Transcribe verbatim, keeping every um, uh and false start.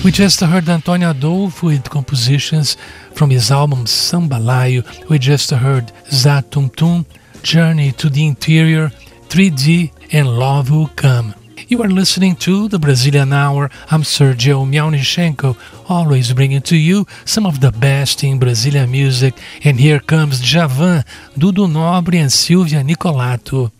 We just heard Antônio Adolfo with compositions from his album Sambalayo. We just heard Zá Tum Tum, Journey to the Interior, three D, and Love Will Come. You are listening to the Brazilian Hour. I'm Sergio Miaunichenko, always bringing to you some of the best in Brazilian music. And here comes Djavan, Dudu Nobre, and Silvia Nicolato.